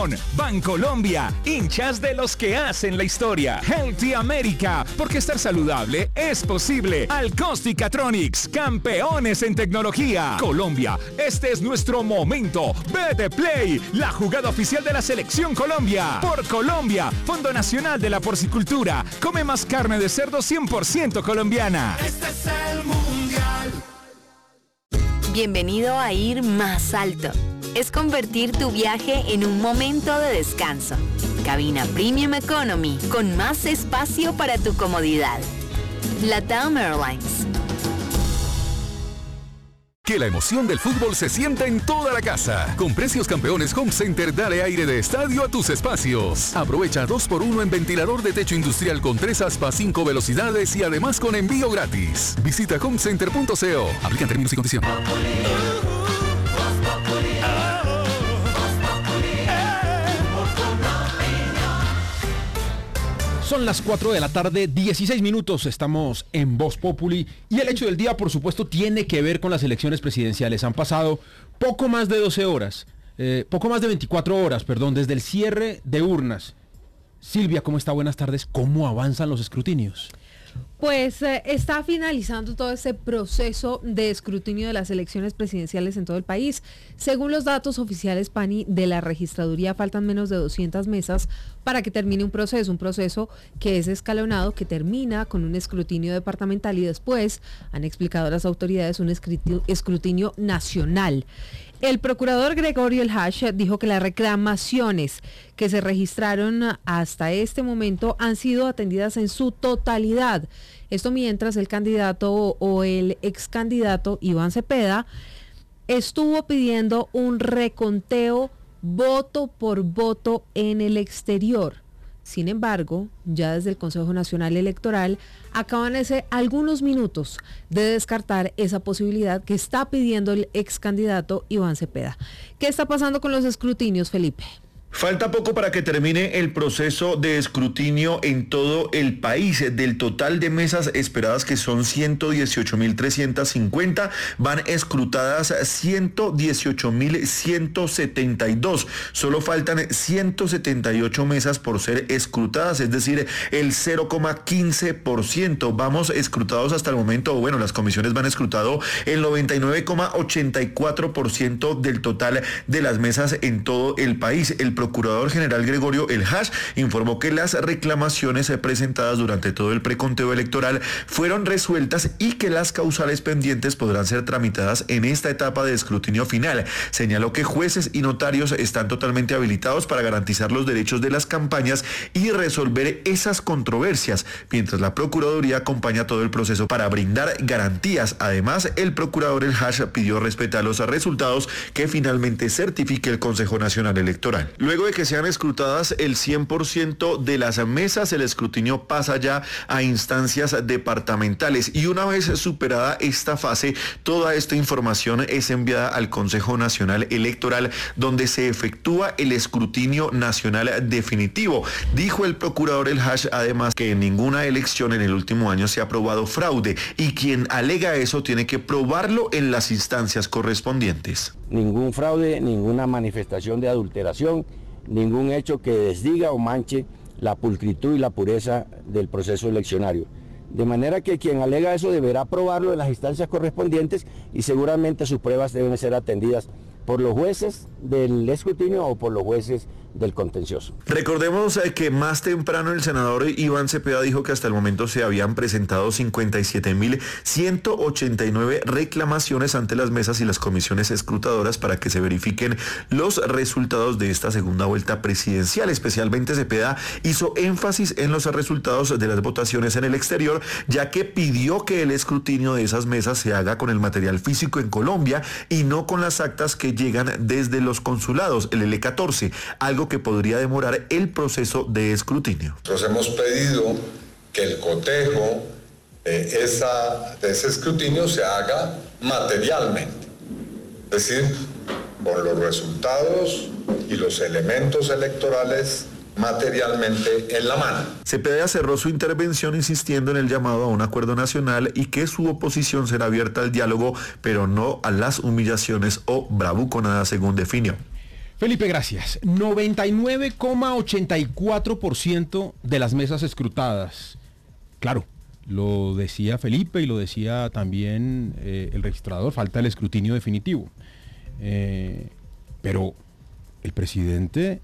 Campeón, Bancolombia, hinchas de los que hacen la historia. Healthy America, porque estar saludable es posible. Alcosticatronics, campeones en tecnología. Colombia, este es nuestro momento. BD Play, la jugada oficial de la Selección Colombia. Por Colombia, Fondo Nacional de la Porcicultura. Come más carne de cerdo 100% colombiana. Este es el mundial. Bienvenido a Ir Más Alto. Es convertir tu viaje en un momento de descanso. Cabina Premium Economy con más espacio para tu comodidad. LATAM Airlines. Que la emoción del fútbol se sienta en toda la casa. Con precios campeones Home Center, dale aire de estadio a tus espacios. Aprovecha 2x1 en ventilador de techo industrial con 3 aspas, 5 velocidades y además con envío gratis. Visita homecenter.co. Aplican términos y condiciones. Son las 4 de la tarde, 16 minutos, estamos en Voz Populi y el hecho del día, por supuesto, tiene que ver con las elecciones presidenciales. Han pasado poco más de 12 horas, poco más de 24 horas, perdón, desde el cierre de urnas. Silvia, ¿cómo está? Buenas tardes. ¿Cómo avanzan los escrutinios? Pues está finalizando todo ese proceso de escrutinio de las elecciones presidenciales en todo el país. Según los datos oficiales, Pani, de la registraduría, faltan menos de 200 mesas para que termine un proceso que es escalonado, que termina con un escrutinio departamental y después, han explicado las autoridades, un escrutinio nacional. El procurador Gregorio El Hash dijo que las reclamaciones que se registraron hasta este momento han sido atendidas en su totalidad. Esto mientras el candidato o el ex candidato Iván Cepeda estuvo pidiendo un reconteo voto por voto en el exterior. Sin embargo, ya desde el Consejo Nacional Electoral acaban hace algunos minutos de descartar esa posibilidad que está pidiendo el ex candidato Iván Cepeda. ¿Qué está pasando con los escrutinios, Felipe? Falta poco para que termine el proceso de escrutinio en todo el país. Del total de mesas esperadas, que son 118.350, van escrutadas 118.172. Solo faltan 178 mesas por ser escrutadas, es decir, el 0,15%. Vamos escrutados hasta el momento, bueno, las comisiones van escrutado el 99,84% del total de las mesas en todo el país. El procurador general Gregorio El Hash informó que las reclamaciones presentadas durante todo el preconteo electoral fueron resueltas y que las causales pendientes podrán ser tramitadas en esta etapa de escrutinio final. Señaló que jueces y notarios están totalmente habilitados para garantizar los derechos de las campañas y resolver esas controversias, mientras la Procuraduría acompaña todo el proceso para brindar garantías. Además, el procurador El Hash pidió respetar los resultados que finalmente certifique el Consejo Nacional Electoral. Luego de que sean escrutadas el 100% de las mesas, el escrutinio pasa ya a instancias departamentales y una vez superada esta fase, toda esta información es enviada al Consejo Nacional Electoral, donde se efectúa el escrutinio nacional definitivo. Dijo el procurador El Hash además que en ninguna elección en el último año se ha probado fraude y quien alega eso tiene que probarlo en las instancias correspondientes. Ningún fraude, ninguna manifestación de adulteración, ningún hecho que desdiga o manche la pulcritud y la pureza del proceso eleccionario. De manera que quien alega eso deberá probarlo en las instancias correspondientes y seguramente sus pruebas deben ser atendidas por los jueces del escrutinio o por los jueces del contencioso. Recordemos que más temprano el senador Iván Cepeda dijo que hasta el momento se habían presentado 57.189 reclamaciones ante las mesas y las comisiones escrutadoras para que se verifiquen los resultados de esta segunda vuelta presidencial. Especialmente Cepeda hizo énfasis en los resultados de las votaciones en el exterior, ya que pidió que el escrutinio de esas mesas se haga con el material físico en Colombia y no con las actas que llegan desde los consulados, el L14, algo que podría demorar el proceso de escrutinio. Nosotros hemos pedido que el cotejo de ese escrutinio se haga materialmente, es decir, con los resultados y los elementos electorales materialmente en la mano. Cepeda cerró su intervención insistiendo en el llamado a un acuerdo nacional y que su oposición será abierta al diálogo, pero no a las humillaciones o bravuconadas, según definió. Felipe, gracias. 99,84% de las mesas escrutadas. Claro, lo decía Felipe y lo decía también el registrador, falta el escrutinio definitivo. Pero el presidente